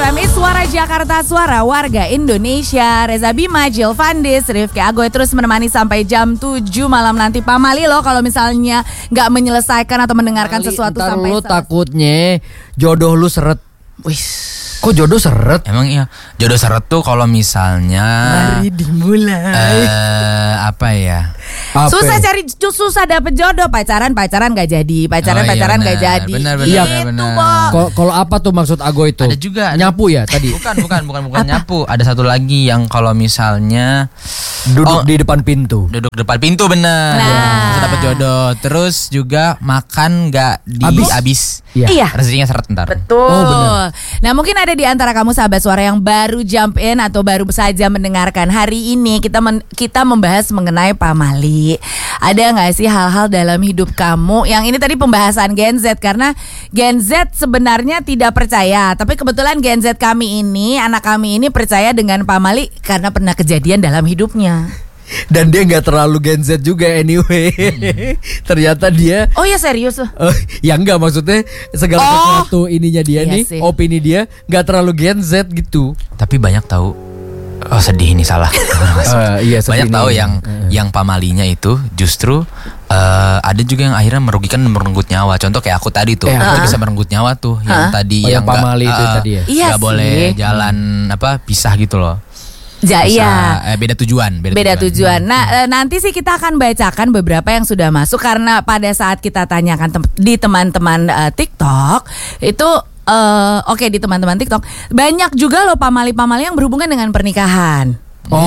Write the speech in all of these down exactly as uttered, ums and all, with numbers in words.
F M, Suara Jakarta, suara warga Indonesia. Reza Bima, Jill Vandis, Rifki Agoy terus menemani sampai jam tujuh malam nanti. Pak Mali loh kalau misalnya gak menyelesaikan atau mendengarkan Mali, sesuatu ntar sampai lu selesai. takutnya jodoh lu seret. Wis. Kok jodoh seret? Emang iya. Jodoh seret tuh kalau misalnya Mari dimulai. eh apa ya? Apa? Susah cari, susah dapet jodoh. Pacaran, pacaran gak jadi. Pacaran, Oh, iya, pacaran benar. gak jadi. Benar, benar, Gitu, benar, benar. Bo. Kalau kalau apa tuh maksud Ago itu? Ada juga ada- Nyapu ya tadi. Bukan, bukan, bukan, bukan nyapu. Ada satu lagi yang kalau misalnya Duduk Oh. di depan pintu. duduk depan pintu bener. Nah. Bisa dapat jodoh. Terus juga makan nggak Habis. dihabis. Iya. Iya. Rezekinya seret ntar. Betul. Oh, benar. Nah, mungkin ada di antara kamu sahabat suara yang baru jump in atau baru saja mendengarkan. Hari ini kita men- kita membahas mengenai pamali. Ada nggak sih hal-hal dalam hidup kamu yang ini tadi pembahasan Gen Z, karena Gen Z sebenarnya tidak percaya, tapi kebetulan Gen Z kami ini, anak kami ini percaya dengan pamali karena pernah kejadian dalam hidupnya. Dan dia nggak terlalu Gen Z juga anyway. Ternyata dia Oh ya, serius loh. Oh, ya enggak maksudnya segala Oh. sesuatu ininya dia Iya nih, sih. opini dia nggak terlalu Gen Z gitu. Tapi banyak tahu. Oh sedih ini salah. Eh, iya, Banyak sedih tahu nih. yang yang pamalinya itu justru eh, ada juga yang akhirnya merugikan dan merenggut nyawa. Contoh kayak aku tadi tuh, Eh, itu bisa merenggut nyawa tuh. Yang tadi Oh, yang yang nggak, pamali itu eh, tadi ya? Iya nggak sih. boleh jalan apa pisah gitu loh. Ja, Bisa, iya. eh, beda tujuan. Beda, Beda tujuan. Nah, e, nanti sih kita akan bacakan beberapa yang sudah masuk, karena pada saat kita tanyakan tem- di teman-teman e, TikTok itu e, oke di teman-teman TikTok banyak juga loh pamali-pamali yang berhubungan dengan pernikahan.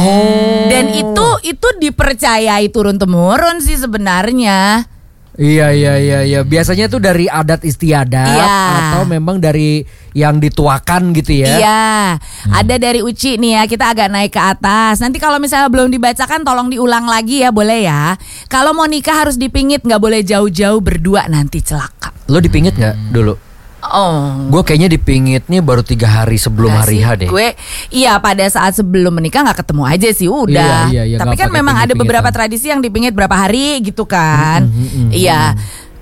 Oh. Dan itu itu dipercayai turun temurun sih sebenarnya. Iya iya iya iya. Biasanya tuh dari adat istiadat Iya. atau memang dari yang dituakan gitu ya. Iya, ada dari Uci nih ya, kita agak naik ke atas. Nanti kalau misalnya belum dibacakan tolong diulang lagi ya, boleh ya. Kalau mau nikah harus dipingit, nggak boleh jauh-jauh berdua, nanti celaka. Lo dipingit nggak dulu? Oh, Gue kayaknya dipingit nih baru tiga hari sebelum enggak hari sih. H deh. Gue iya pada saat sebelum menikah nggak ketemu aja sih udah. Iya, iya, iya, Tapi nggak kan pakai memang ada pingit-pingitan. beberapa tradisi yang dipingit berapa hari gitu kan. Iya.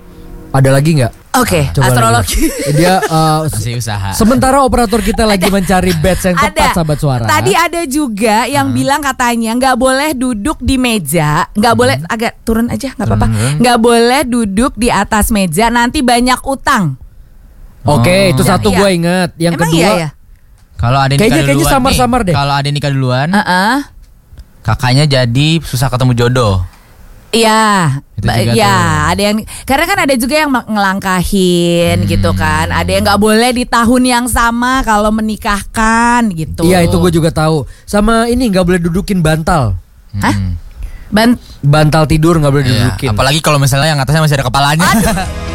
Ada lagi nggak? Oke, Coba astrologi. lagi. Dia uh, Masih usaha. sementara operator kita lagi mencari batch yang tepat sahabat suara. Tadi ada juga yang bilang katanya nggak boleh duduk di meja, nggak boleh agak turun aja nggak apa-apa, nggak boleh duduk di atas meja, nanti banyak utang. Oke, itu Iya, satu iya. gue ingat. Yang Emang kedua, iya ya? Kalau ada nikah Kayaknya- duluan kayaknya samar-samar nih, deh. Kalau ada nikah duluan, Heeh. kakaknya jadi susah ketemu jodoh. Iya, Itu ba- juga ya tuh. ada yang karena kan ada juga yang ngelangkahin Hmm. gitu kan, ada yang nggak boleh di tahun yang sama kalau menikahkan gitu. iya itu gue juga tahu. Sama ini nggak boleh dudukin bantal. Hah? Hmm. Ban- Bantal tidur nggak boleh Iya, dudukin. apalagi kalau misalnya yang atasnya masih ada kepalanya.